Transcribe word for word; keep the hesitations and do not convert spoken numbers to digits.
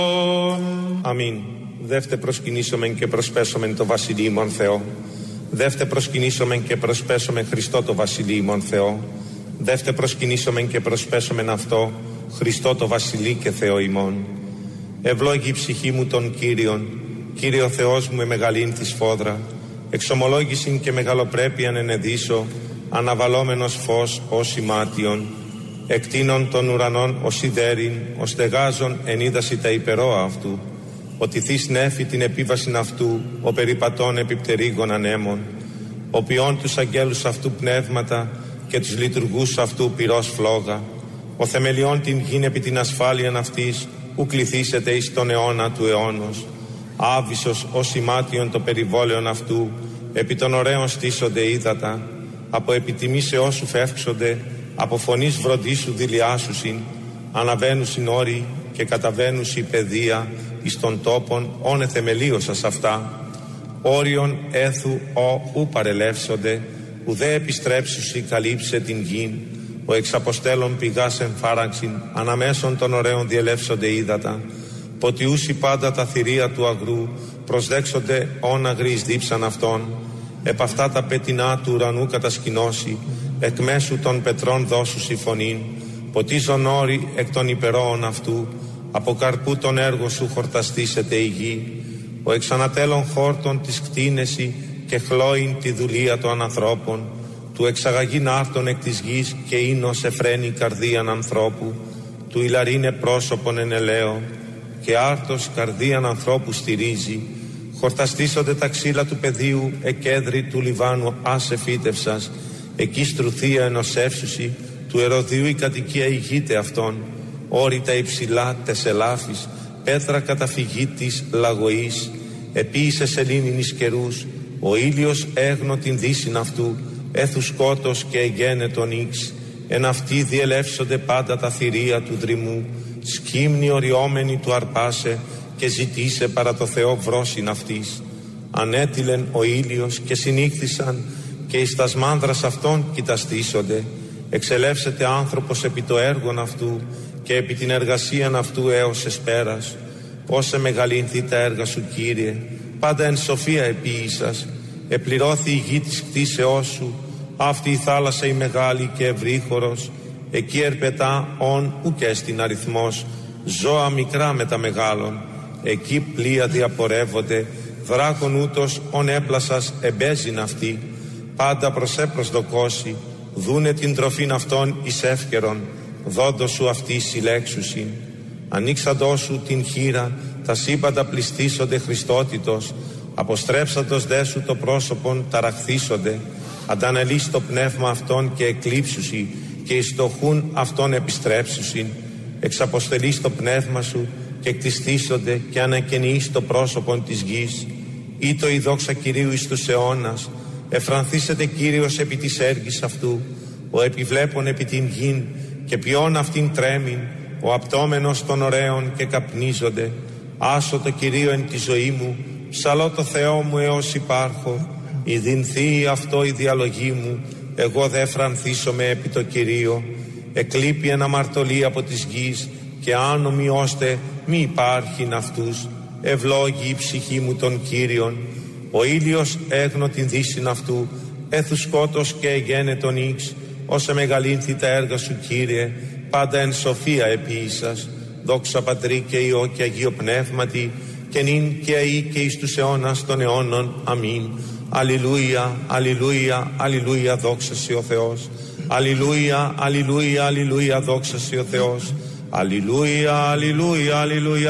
Αμήν. Δεύτε προσκυνήσομεν και προσπέσομεν το Βασιλείο ημών Θεό. Δεύτε προσκυνήσομεν και προσπέσομεν Χριστό το Βασιλείο ημών Θεό. Δεύτε προσκυνήσομεν και προσπέσομεν αυτό Χριστό το Βασιλεί και Θεό ημών. Ευλόγη η ψυχή μου των Κύριων, Κύριο Θεός μου με μεγαλήν τη σφόδρα. Εξομολόγησιν και μεγαλοπρέπειαν ενεδίσω, αναβαλόμενος φως ως ημάτιον. Εκτείνων των ουρανών ως ιδέριν, ως στεγάζων ενίδαση τα υπερόα αυτού. Ότι θείς νέφη την επίβασιν αυτού, ο περιπατών επιπτερίγων ανέμων. Ο ποιών τους αγγέλους αυτού πνεύματα και τους λειτουργούς αυτού πυρός φλόγα. Ο θεμελιών την γην επί την ασφάλειαν αυτής, ου κληθήσετε εις τον αιώνα του αιώνος. Άβυσσος ως ημάτιον το περιβόλαιον αυτού, επί των ωραίων στήσονται ύδατα. Από επιτιμήσεώς σου φεύξονται, από φωνής βροντίσου δηλιάσουσιν, αναβαίνουσιν όροι και καταβαίνουσι παιδεία εις των τόπων όνε θεμελίωσας αυτά. Όριον έθου ο ου παρελεύσονται, ουδέ επιστρέψουσι καλύψε την γην. Ο εξαποστέλων πηγάς εμφάραξιν, αναμέσων των ωραίων διελεύσονται ύδατα. Ποτιούσι πάντα τα θηρία του αγρού, προσδέξονται όν αγρείς δίψαν αυτών. Επ' αυτά τα πετεινά του ουρανού κατασκηνώσει, εκ μέσου των πετρών δώσουσι φωνήν. Ποτίζον όροι εκ των υπερόων αυτού, από καρπού των έργων σου χορταστήσεται η γη. Ο εξανατέλων χόρτων της κτίνεση και χλώην τη δουλεία των ανθρώπων. Του εξαγαγήν άρτων εκ της γης και ίνος εφραίνει καρδίαν ανθρώπου. Του ηλαρίνε πρόσωπον εν ελαίο και άρτος καρδίαν ανθρώπου στηρίζει. Χορταστήσονται τα ξύλα του πεδίου, εκέδρη του Λιβάνου άσε φύτευσας. Εκεί στρουθία ενωσεύσουσι, του Εροδίου η κατοικία ηγείται αυτών. Όρητα υψηλά τεσελάφης, πέτρα καταφυγή της λαγωής. Επίησε σελήνινης καιρούς, ο ήλιος έγνω την δύσιν αυτού. Έθου σκότος και εγένε τον ίξ. Εν αυτοί διελεύσονται πάντα τα θηρία του δρυμού. Σκύμνη οριόμενη του αρπάσε και ζητήσε παρά το Θεό βρόσιν αυτής. Ανέτειλεν ο ήλιος και συνήχθησαν και εις τας μάνδρας αυτών κοιταστήσονται. Εξελεύσεται άνθρωπος επί το έργον αυτού και επί την εργασίαν αυτού έως εσπέρας. Όσε μεγαλύνθη τα έργα σου, Κύριε, πάντα εν σοφία επίησας. Επληρώθη η γη της κτίσεώς σου, αυτή η θάλασσα η μεγάλη και ευρύχωρος. Εκεί ερπετά ον ουκ έστιν αριθμός, ζώα μικρά με τα μεγάλων. Εκεί πλοία διαπορεύονται, δράκον ούτως ον έπλασας εμπέζειν αυτή. Πάντα προσέ προσδοκώσει, δούνε την τροφήν αυτών εις εύκαιρον, δόντο σου αυτή συλλέξουσιν. Ανοίξαντό σου την χείρα, τα σύμπαντα πληστήσονται Χριστότητος. Αποστρέψαντος δε σου το πρόσωπον ταραχθήσονται. Αντανελείς το πνεύμα αυτών και εκλείψουσι, και εις το χούν αυτών επιστρέψουσιν. Εξαποστελείς το πνεύμα σου και κτιστήσονται και ανακαινείς το πρόσωπον της γης. Ή το η δόξα Κυρίου εις τους αιώνας. Εφρανθήσεται Κύριος επί της έργης αυτού. Ο επιβλέπων επί την γην και ποιόν αυτήν τρέμην. Ο απτόμενος των ωραίων και καπνίζονται. Άσω το Κυρίο εν τη ζωή μου, ψαλώ το Θεό μου έως υπάρχω. Ιδυνθεί αυτό η διαλογή μου, εγώ δε φρανθήσομαι επί το Κυρίο. Εκλείπει ένα αμαρτωλή από της γης και άνομοι ώστε μη υπάρχειν αυτούς. Ευλόγη η ψυχή μου των Κύριων. Ο ήλιος έγνω την δύσιν αυτού, έθου σκότος και εγένε τον ίξ. Όσε μεγαλύνθη τα έργα σου, Κύριε, πάντα εν σοφία επίησας. Δόξα Πατρί και Υιό και Αγίο Πνεύματι, και νυν και αεί και εις τους αιώνας των αιώνων. Αμήν. Αλληλούια, αλληλούια, αλληλούια, δόξα σοι ο Θεός. Αλληλούια, αλληλούια, αλληλούια, δόξα σοι ο Θεός. Αλληλούια, αλληλούια, αλληλούια.